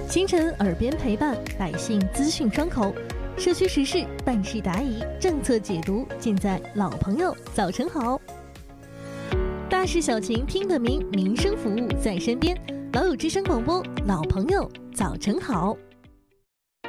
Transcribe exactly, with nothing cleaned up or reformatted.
清晨耳边陪伴，百姓资讯窗口，社区时事办事答疑，政策解读，尽在老朋友早晨好。大事小情听得明，民生服务在身边。老友之声广播，老朋友早晨好。